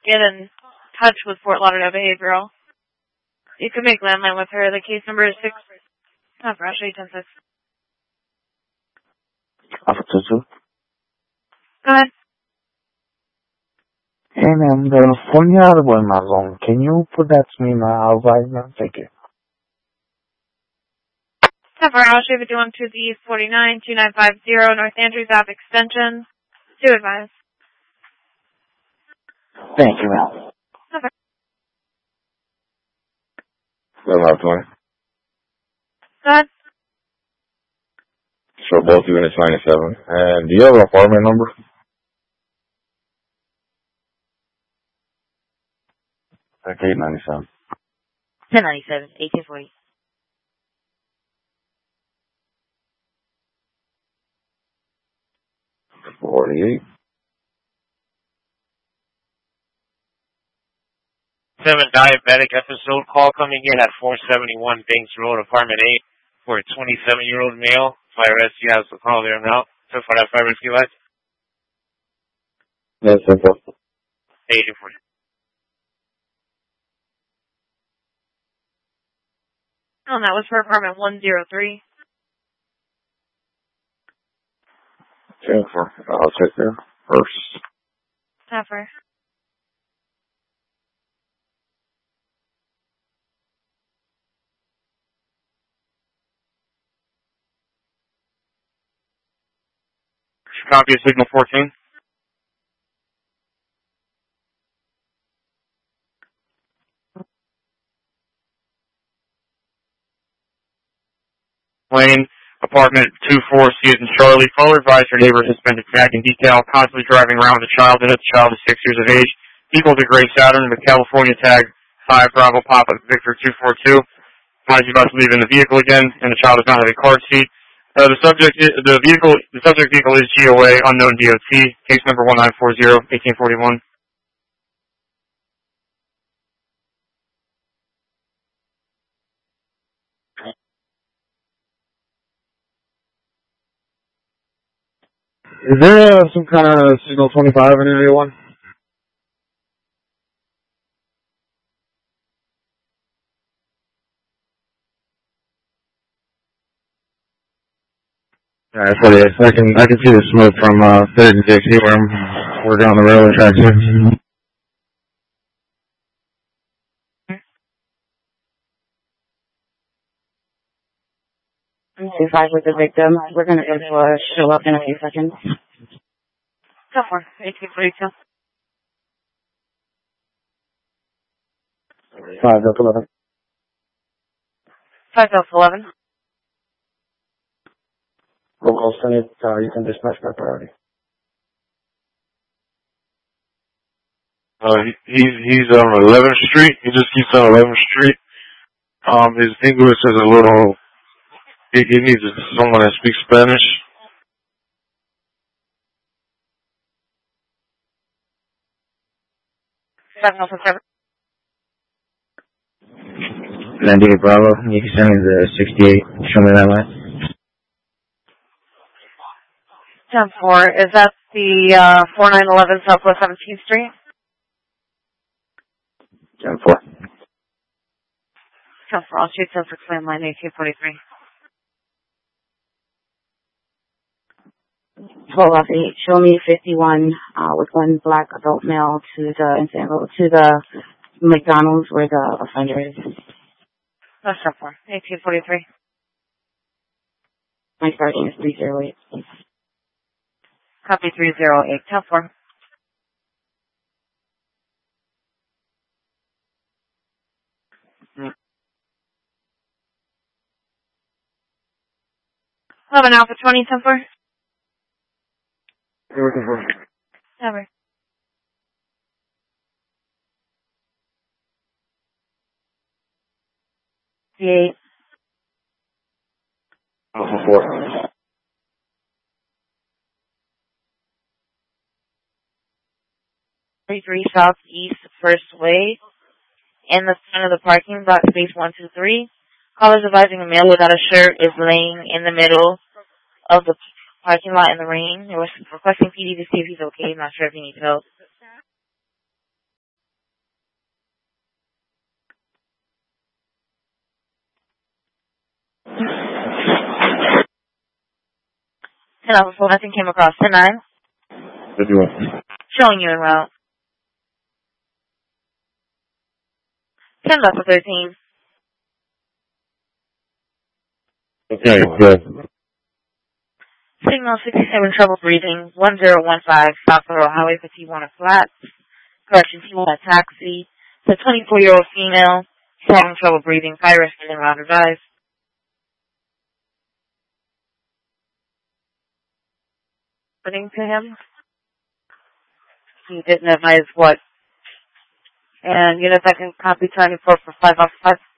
get in touch with Fort Lauderdale Behavioral. You can make landline with her. The case number is 6. Oh, gosh, 810-6. Alpha 2. Go ahead. Hey, ma'am, the phone you have in my zone. Can you put that to me now? I'll advise, ma'am. Thank you. I'll shave it on to the 49-2950 North Andrews Ave extension. To advise. Thank you, ma'am. Okay. 1120. Go ahead. So both units 97. And do you have an apartment number? Okay, 97. 1097, 1840. 48. 7 diabetic episode call coming in at 471 Banks Road, apartment 8, for a 27-year-old male. Fire rescue has to call there now. So for that fire rescue light? Yes, simple. 1840. Oh, that was for apartment 103. 10-4. I'll check there first. Tougher. Copy of signal 14. Lane, apartment 24, Susan Charlie. Caller advised her neighbor has been attacked in detail, constantly driving around with a child in it. The child is 6 years of age. Equal to Gray Saturn, the California tag 5 Bravo Papa Victor 242. Advised you about to leave in the vehicle again, and the child does not have a car seat. The subject vehicle is GOA, unknown DOT, case number 1940, 1841. Is there some kind of signal 25 in area 1? Alright, 48. I can see the smoke from 3rd and Dixie where we're down the railroad tracks here. I'm 25 with the victim. We're going to go to show up in a few seconds. Go for 1842. 5 Delta 11. 5 Delta 11. Local Senate, you can dispatch by priority. He's on 11th Street. He just keeps on 11th Street. His English is a little. He needs someone that speaks Spanish. Alpha 7. 98 Bravo. You can send me the 68. Show me that line. 10-4. Is that the 4911 Southwest 17th Street? 10-4. 10-4. I'll shoot 10-6 landline 1843. 12 off 8. Show me 51 with one black adult male to the McDonald's where the offender is. That's 10-4. 1843. My starting is 308. Copy 308. 10-4. An Alpha 20, 10-4. You're looking for? Never. The 8. Alpha 4. 33 Southeast First Way. In the front of the parking lot, space 123. Callers advising a male without a shirt is laying in the middle of the parking lot in the rain. They were requesting PD to see if he's okay. Not sure if he needs help. And also, nothing came across. 10-9. What do you want? Showing you en route. 10 left for 13. Okay, good. Signal 67, trouble breathing. 1015, South Federal Highway for T1 at flat. Correction, T1 at taxi. It's a 24-year-old female. She's having trouble breathing. Fire rescue around her eyes. Putting to him. He didn't advise what. And unit that can copy 24 for 5 off 5.